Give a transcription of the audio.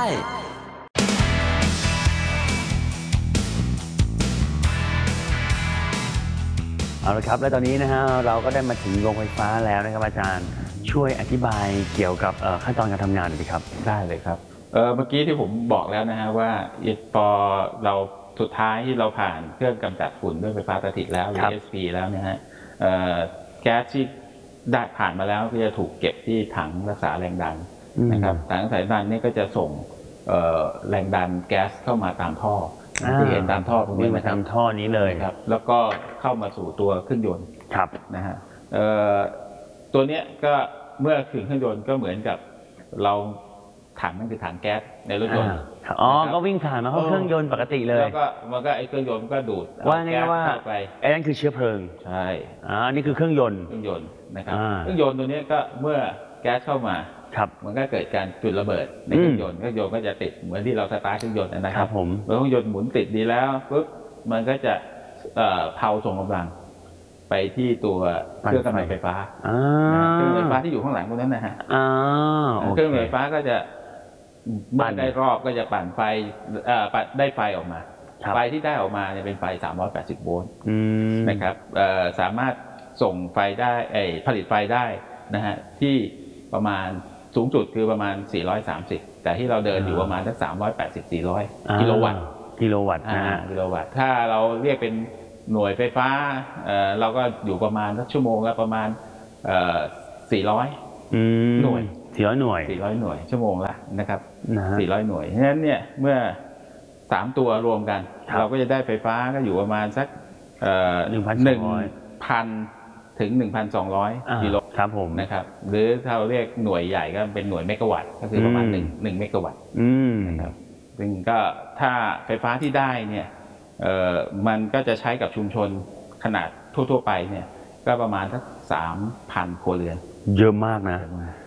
เอาละครับและตอนนี้นะฮะเราก็ได้มาถึงโรงไฟฟ้าแล้วนะครับอาจารย์ช่วยอธิบายเกี่ยวกับขั้นตอนการทำงานหน่อยครับได้เลยครับเมื่อกี้ที่ผมบอกแล้วนะฮะว่าพอเราสุดท้ายที่เราผ่านเครื่องกำจัดฝุ่นด้วยไฟฟ้าสถิตแล้ว ESP แล้วเนี่ยฮะแก๊สที่ได้ผ่านมาแล้วก็จะถูกเก็บที่ถังรักษาแรงดันนะครับถังรักษาแรงดันนี่ก็จะส่งแรงดันแก๊สเข้ามาตามท่อที่เห็นตามท่อตรงนี้มาตามท่อนี้เลยครับแล้วก็เข้ามาสู่ตัวเครื่องยนต์นะฮะตัวเนี้ยก็เมื่อถึงเครื่องยนต์ก็เหมือนกับเราถังนั่นคือถังแก๊สในรถยนต์ก็วิ่งผ่านมาเข้าเครื่องยนต์ปกติเลยแล้วก็มันก็ไอ้เครื่องยนต์ก็ดูดว่าไงว่าไอ้นั่นคือเชื้อเพลิงใช่นี่คือเครื่องยนต์นะครับเครื่องยนต์ตัวนี้ก็เมื่อแก๊สเข้ามามันก็เกิดการจุดระเบิดในเครื่องยนต์ก็จะติดเหมือนที่เราสตาร์ทเครื่องยนต์นะครับเมื่อเครื่องยนต์หมุนติดดีแล้วปุ๊บมันก็จะเผาส่งกำลังไปที่ตัวเครื่องกำเนิดไฟฟ้าเครื่องไฟฟ้าที่อยู่ข้างหลังตรงนั้นนะฮะเครื่องไฟฟ้าก็จะเมื่อได้รอบก็จะปั่นไฟได้ไฟออกมาไฟที่ได้ออกมาเนี่ยเป็นไฟ380โวลต์นะครับสามารถส่งไฟได้ผลิตไฟได้นะฮะที่ประมาณสูงสุดคือประมาณ430แต่ที่เราเดินอยู่ประมาณสัก380-400กิโลวัตต์กิโลวัตต์ถ้าเราเรียกเป็นหน่วยไฟฟ้าเราก็อยู่ประมาณสักชั่วโมงละประมาณ400หน่วย 400 หน่วยชั่วโมงละนะครับ400 หน่วยฉะนั้นเนี่ยเมื่อ3ตัวรวมกันเราก็จะได้ไฟฟ้าก็อยู่ประมาณสัก1,000 ถึง 1,200 กิโลครับผมนะครับหรือถ้าเราเรียกหน่วยใหญ่ก็เป็นหน่วยเมกะวัตต์ก็คือประมาณ1เมกะวัตต์นะครับซึ่งก็ถ้าไฟฟ้าที่ได้เนี่ยมันก็จะใช้กับชุมชนขนาดทั่วๆไปเนี่ยก็ประมาณสัก 3,000 ครัวเรือนเยอะมากนะ